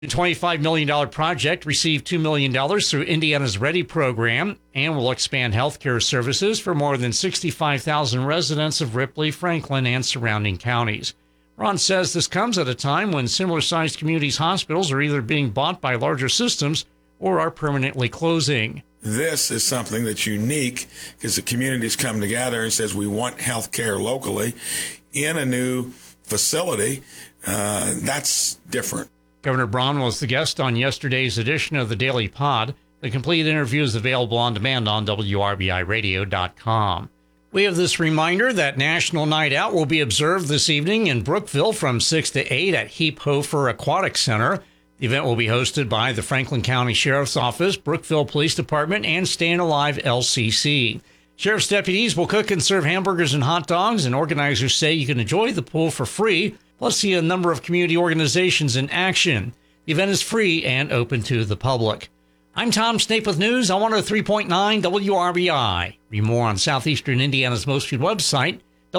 The $25 million project received $2 million through Indiana's READY program and will expand healthcare services for more than 65,000 residents of Ripley, Franklin, and surrounding counties. Ron says this comes at a time when similar-sized communities' hospitals are either being bought by larger systems or are permanently closing. This is something that's unique because the communities come together and says we want health care locally in a new facility. That's different. Governor Braun was the guest on yesterday's edition of the Daily Pod. The complete interview is available on demand on WRBIRadio.com. We have this reminder that National Night Out will be observed this evening in Brookville from 6 to 8 at Heap Hofer Aquatic Center. The event will be hosted by the Franklin County Sheriff's Office, Brookville Police Department, and Staying Alive LCC. Sheriff's deputies will cook and serve hamburgers and hot dogs, and organizers say you can enjoy the pool for free, plus see a number of community organizations in action. The event is free and open to the public. I'm Tom Snape with news on 103.9 WRBI. Read more on Southeastern Indiana's most viewed website,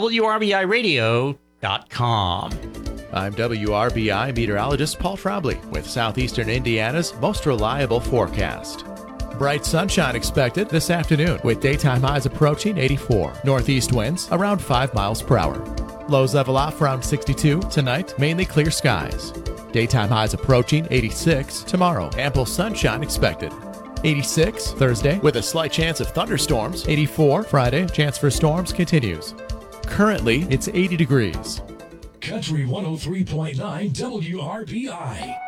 WRBIRadio.com. I'm WRBI meteorologist Paul Trombley with Southeastern Indiana's most reliable forecast. Bright sunshine expected this afternoon with daytime highs approaching 84. Northeast winds around 5 miles per hour. Lows level off around 62. Tonight, mainly clear skies. Daytime highs approaching 86. Tomorrow, ample sunshine expected. 86 Thursday with a slight chance of thunderstorms. 84 Friday, chance for storms continues. Currently, it's 80 degrees. Country 103.9 WRBI.